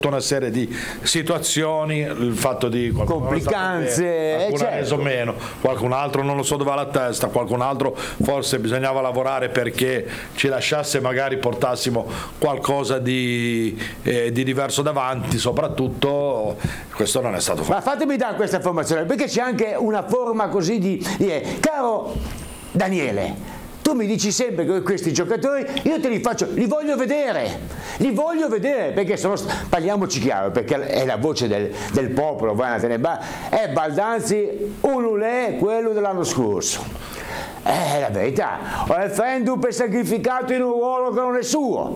una serie di situazioni, il fatto di complicanze, qualcuno ha reso meno, qualcun altro non lo so dove ha la testa, qualcun altro forse bisognava lavorare perché ci lasciasse, magari portassimo qualcosa di diverso davanti, soprattutto questo non è stato fatto. Ma fatemi dare questa informazione, perché c'è anche una forma così di caro Daniele, tu mi dici sempre che questi giocatori io te li faccio, li voglio vedere perché parliamoci chiaro, perché è la voce del popolo, è Baldanzi un ulè quello dell'anno scorso, è la verità, il Frendup è sacrificato in un ruolo che non è suo,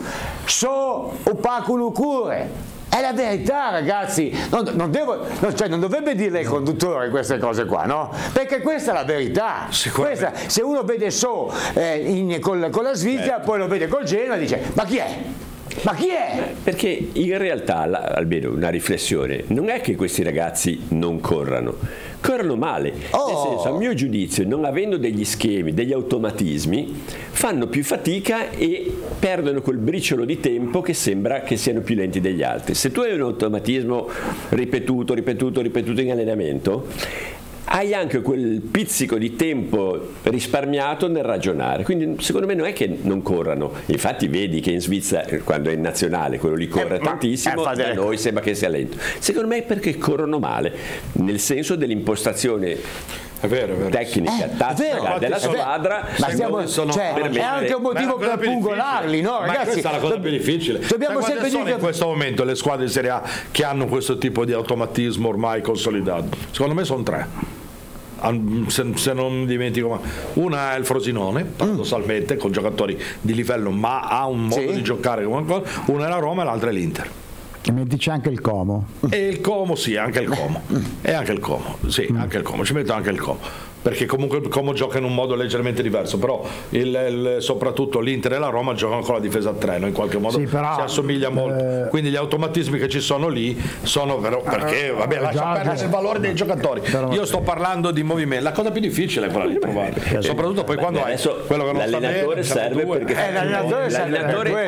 opaco Lucure. È la verità, ragazzi, non dovrebbe dirle il conduttore queste cose qua, no? Perché questa è la verità. Questa, se uno vede con la Svizzera, poi lo vede col Genoa e dice, ma chi è? Ma chi è? Perché in realtà, almeno una riflessione, non è che questi ragazzi non corrono male, nel senso, a mio giudizio, non avendo degli schemi, degli automatismi, fanno più fatica e perdono quel briciolo di tempo che sembra che siano più lenti degli altri. Se tu hai un automatismo ripetuto in allenamento, hai anche quel pizzico di tempo risparmiato nel ragionare, quindi secondo me non è che non corrano, infatti vedi che in Svizzera quando è in nazionale quello lì corre tantissimo, da noi sembra che sia lento, secondo me è perché corrono male, nel senso dell'impostazione tecnica, tattica della squadra, ma è anche un motivo per pungolarli, no ragazzi? Ma questa è la cosa più difficile. Dobbiamo sempre dire in questo momento le squadre di Serie A che hanno questo tipo di automatismo ormai consolidato, secondo me sono 3. Se non dimentico, una è il Frosinone, paradossalmente, con giocatori di livello, ma ha un modo di giocare come una è la Roma e l'altra è l'Inter. E metti c'è anche il Como. E il Como, sì, anche il Como. E anche il Como, sì, anche il Como, ci metto anche il Como. Perché comunque il Como gioca in un modo leggermente diverso, però soprattutto l'Inter e la Roma giocano con la difesa a 3, no? In qualche modo si assomiglia molto. Quindi gli automatismi che ci sono lì sono perché lascia perdere il valore dei giocatori. Io sto parlando di movimento, la cosa più difficile è quella di trovare, soprattutto poi quando hai quello che non sta bene, l'allenatore serve perché l'allenatore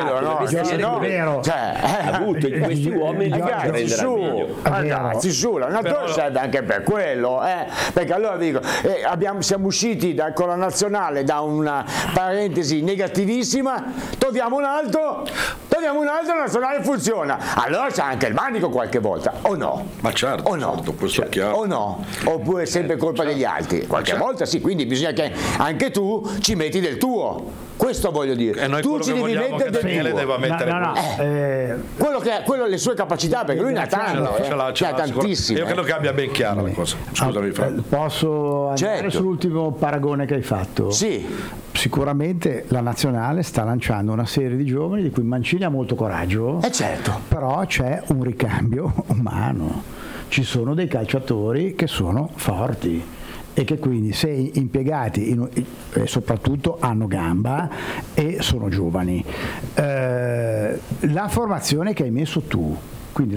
ha avuto in questi uomini ragazzi su, l'allenatore serve anche per quello, perché allora dico siamo usciti con la nazionale da una parentesi negativissima, troviamo un altro, la nazionale funziona, allora c'è anche il manico qualche volta, o no? Ma certo, o no? Certo, questo è chiaro. O no? Oppure è sempre colpa degli altri? Qualche volta sì, quindi bisogna che anche tu ci metti del tuo. Questo voglio dire. Tu ci devi mettere del tuo. Deve mettere quello le sue capacità, perché lui ne ha tante, ha tantissime. Io credo che abbia ben chiara la cosa. Scusami, Franco. Posso andare sull'ultimo paragone che hai fatto? Sì. Sicuramente la nazionale sta lanciando una serie di giovani di cui Mancini ha molto coraggio, certo. Però c'è un ricambio umano, ci sono dei calciatori che sono forti e che quindi se impiegati soprattutto hanno gamba e sono giovani. La formazione che hai messo tu, quindi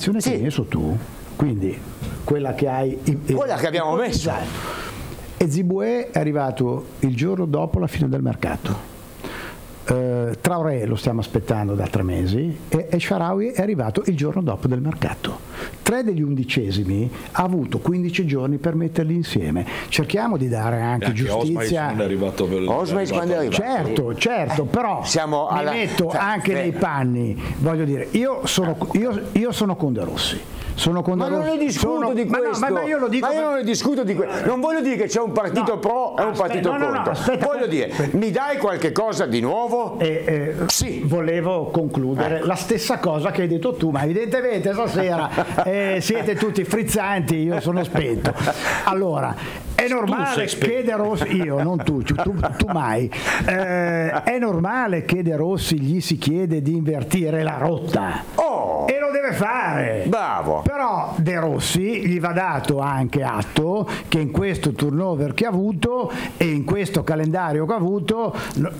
quella che hai quella che abbiamo messo. Eziboué è arrivato il giorno dopo la fine del mercato, Traoré lo stiamo aspettando da 3 mesi e Shaarawy è arrivato il giorno dopo del mercato. 3 degli 11esimi ha avuto 15 giorni per metterli insieme. Cerchiamo di dare anche giustizia. Osmais quando è arrivato. Certo, però mi metto anche nei panni, voglio dire, io sono con De Rossi. Ma non ne discuto di questo. Ma io lo dico. Ma io non ne discuto di questo. Non voglio dire che c'è un partito pro e un partito contro. Voglio dire, mi dai qualche cosa di nuovo? Sì. Volevo concludere la stessa cosa che hai detto tu, ma evidentemente stasera siete tutti frizzanti, io sono spento. Allora, è normale che De Rossi, io non tu mai, è normale che De Rossi gli si chiede di invertire la rotta. E lo deve fare. Bravo. Però De Rossi gli va dato anche atto che in questo turnover che ha avuto e in questo calendario che ha avuto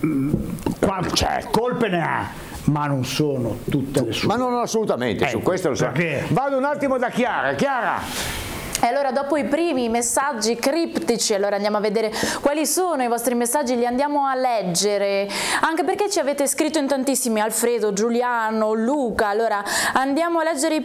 colpe ne ha, ma non sono tutte le sue. Ma non assolutamente, su questo lo so. Vado un attimo da Chiara. E allora dopo i primi messaggi criptici, allora andiamo a vedere quali sono i vostri messaggi, li andiamo a leggere, anche perché ci avete scritto in tantissimi, Alfredo, Giuliano, Luca, allora andiamo a leggere i